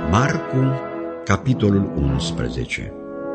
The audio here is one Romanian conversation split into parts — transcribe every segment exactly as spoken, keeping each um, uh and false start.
Marcu, capitolul unsprezece.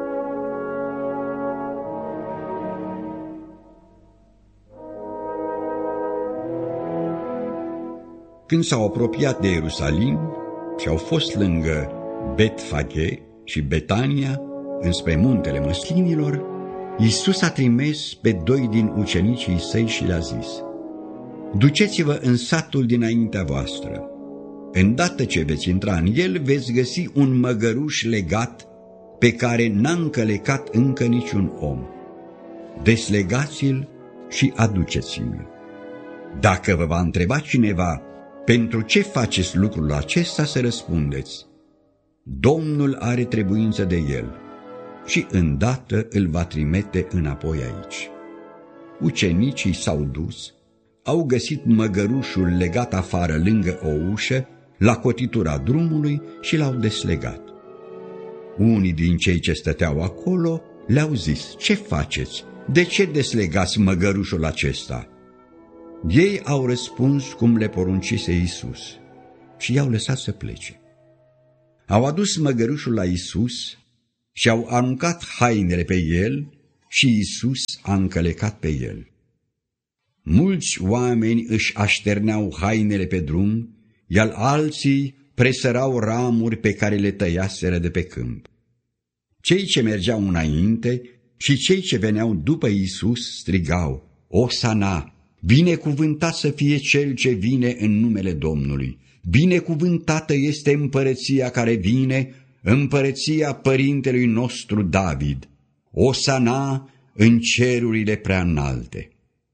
Când s-au apropiat de Ierusalim și au fost lângă Betfage și Betania, înspre muntele Măslinilor, Iisus a trimis pe doi din ucenicii săi și le-a zis: duceți-vă în satul dinaintea voastră. Îndată ce veți intra în el, veți găsi un măgăruș legat pe care n-a încălecat încă niciun om. Deslegați-l și aduceți-mi. Dacă vă va întreba cineva pentru ce faceți lucrul acesta, să răspundeți: Domnul are trebuință de el și îndată îl va trimite înapoi aici. Ucenicii s-au dus, au găsit măgărușul legat afară lângă o ușă, la cotitura drumului, și l-au deslegat. Unii din cei ce stăteau acolo le-au zis: ce faceți? De ce deslegați măgărușul acesta? Ei au răspuns cum le poruncise Iisus și i-au lăsat să plece. Au adus măgărușul la Iisus și au aruncat hainele pe el și Iisus a încălecat pe el. Mulți oameni își așterneau hainele pe drum, iar alții presărau ramuri pe care le tăiaseră de pe câmp. Cei ce mergeau înainte și cei ce veneau după Iisus strigau: Osana, binecuvântat să fie cel ce vine în numele Domnului, binecuvântată este împărăția care vine, împărăția părintelui nostru David, Osana în cerurile preaînalte.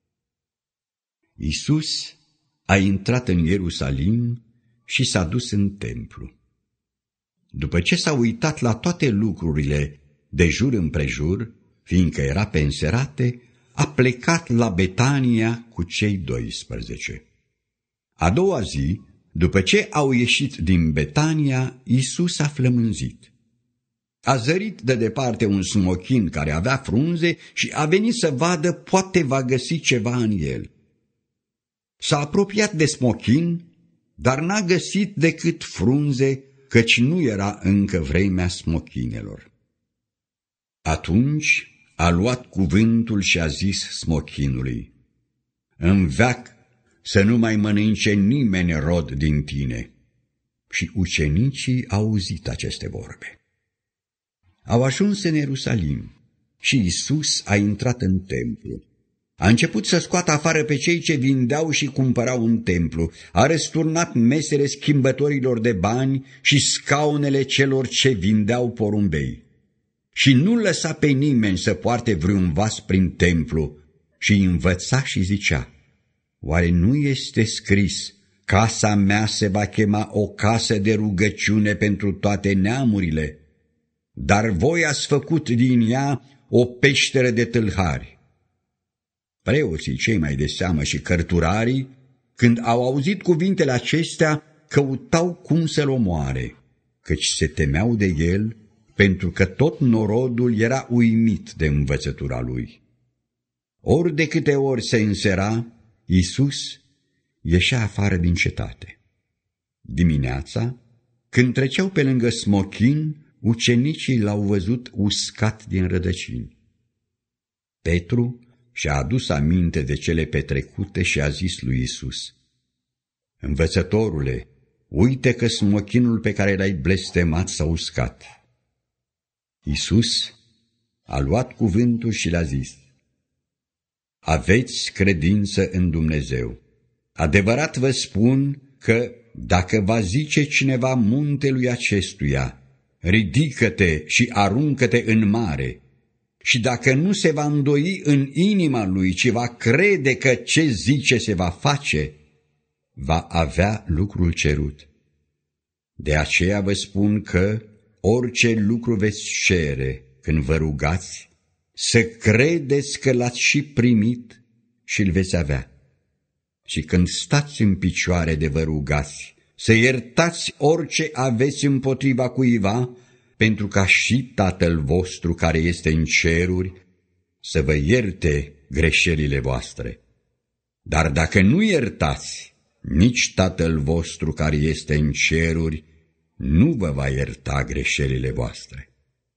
Iisus a intrat în Ierusalim și s-a dus în templu. După ce s-a uitat la toate lucrurile de jur împrejur, fiindcă era pe înserate, a plecat la Betania cu cei doisprezece. A doua zi, după ce au ieșit din Betania, Iisus a flămânzit. A zărit de departe un smochin care avea frunze și a venit să vadă, poate va găsi ceva în el. S-a apropiat de smochin, dar n-a găsit decât frunze, căci nu era încă vremea smochinelor. Atunci a luat cuvântul și a zis smochinului: în veac să nu mai mănânce nimeni rod din tine. Și ucenicii au auzit aceste vorbe. Au ajuns în Ierusalim și Iisus a intrat în templu. A început să scoată afară pe cei ce vindeau și cumpărau în templu, a răsturnat mesele schimbătorilor de bani și scaunele celor ce vindeau porumbei. Și nu lăsa pe nimeni să poarte vreun vas prin templu, și învăța și zicea: oare nu este scris: casa mea se va chema o casă de rugăciune pentru toate neamurile? Dar voi ați făcut din ea o peșteră de tâlhari. Preoții cei mai de seamă și cărturarii, când au auzit cuvintele acestea, căutau cum să-l omoare, căci se temeau de el, pentru că tot norodul era uimit de învățătura lui. Ori de câte ori se însera, Iisus ieșea afară din cetate. Dimineața, când treceau pe lângă smochin, ucenicii l-au văzut uscat din rădăcini. Petru și-a adus aminte de cele petrecute și a zis lui Iisus: învățătorule, uite că smochinul pe care l-ai blestemat s-a uscat. Iisus a luat cuvântul și le-a zis: aveți credință în Dumnezeu. Adevărat vă spun că dacă va zice cineva muntelui acestuia: ridică-te și aruncă-te în mare, și dacă nu se va îndoi în inima lui, ci va crede că ce zice se va face, va avea lucrul cerut. De aceea vă spun că orice lucru veți cere când vă rugați, să credeți că l-ați și primit și îl veți avea. Și când stați în picioare de vă rugați, să iertați orice aveți împotriva cuiva, pentru ca și Tatăl vostru care este în ceruri să vă ierte greșelile voastre. Dar dacă nu iertați, nici Tatăl vostru care este în ceruri nu vă va ierta greșelile voastre.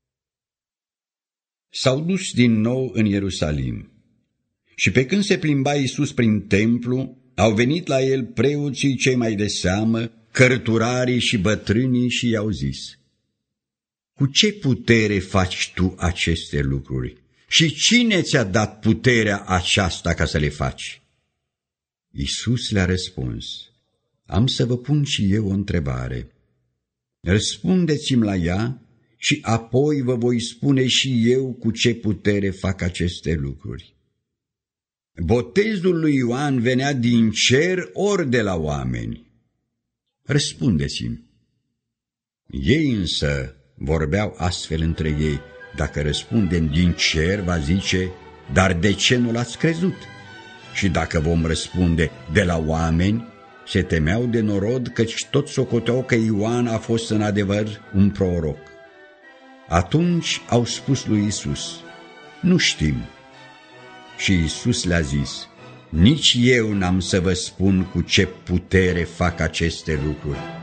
S-au dus din nou în Ierusalim și pe când se plimba Iisus prin templu, au venit la el preoții cei mai de seamă, cărturarii și bătrânii și i-au zis: cu ce putere faci tu aceste lucruri? Și cine ți-a dat puterea aceasta ca să le faci? Iisus le-a răspuns: am să vă pun și eu o întrebare. Răspundeți-mi la ea și apoi vă voi spune și eu cu ce putere fac aceste lucruri. Botezul lui Ioan venea din cer ori de la oameni? Răspundeți-mi. Ei însă vorbeau astfel între ei: dacă răspundem din cer, va zice: dar de ce nu l-ați crezut? Și dacă vom răspunde de la oameni, se temeau de norod, căci toți socoteau că Ioan a fost în adevăr un proroc. Atunci au spus lui Iisus: nu știm. Și Iisus le-a zis: nici eu n-am să vă spun cu ce putere fac aceste lucruri.